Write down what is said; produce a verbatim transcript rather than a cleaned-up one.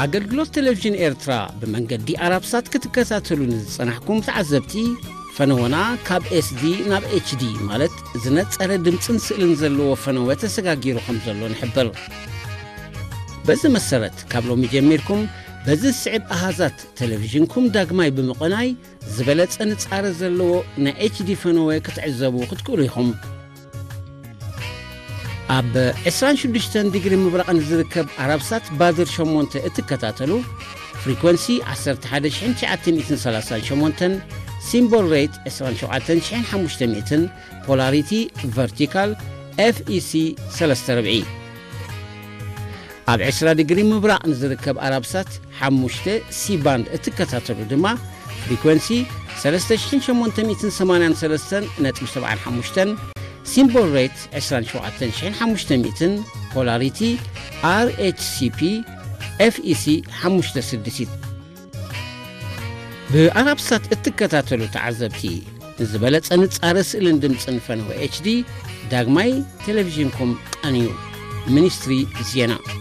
አገልግሎት ቴሌቪዥን ኤርትራ በመንገዲ አራብሳት ክትከታተሉን ጽናሕኩም ተዓዘብቲ ፈነወና ካብ ኤስዲ ናብ ኤችዲ ማለት ዝነጸረ ድምጽን ስእልን ዘለዎ ፈነወ ተሰጋጊሩኩም ዘሎ ንሕብር በዚ መሰረት ካብ ሎሚ ጀሚርኩም በዚ ስዕብ አሃዛት ቴሌቪዥንኩም ዳግማይ ብምቕናይ ዝበለጸ ንጻረ ዘለዎ ና ኤችዲ ፈነወ ክትዕዘቡ ክትክእሉ ኢኹም ኣብ عشرين وستة ዲግሪ ምብራቕን ዝርከብ አራብሳት ባድር ሸሞንተ እትከታተሉ ፍሪኩዌንሲ عشرة آلاف وتسعمائة وثلاثة وثمانين ሲምቦል ሬት عشرين آلاف وخمسمائة ፖላሪቲ ቨርቲካል ኤፍ ኢ ሲ ثلاثة وأربعين ኣብ عشرين ዲግሪ ምብራቕን ዝርከብ አራብሳት خمسة ሲ ባንድ እትከታተሉ ድማ ፍሪኩዌንሲ ثلاثة آلاف وثمانمائة وثمانية وثلاثين ነጥብ سبعة خمسة ሲምቦል ሬት عشرين آلاف وخمسمائة ፖላሪቲ አር ኤች ሲ ፒ ኤፍ ኢ ሲ خمسة وستين በአራብሳት እትከታተሉ ተዓዘብቲ ዝበለጸ ንጻረ ስእልን ድምጽን ፈነወ ኤችዲ ዳግማይ ቴሌቪዥንኩም ቀንዩ ሚኒስትሪ ዜና